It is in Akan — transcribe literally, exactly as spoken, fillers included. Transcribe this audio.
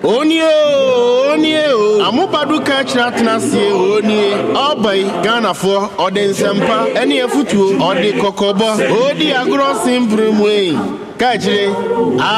Onie o, onie o. Amopadu ka kira tenasie onie. Obai Ghana for ode nsempa ene afutuo ode kokobo odi agro simprimwe. Ka kire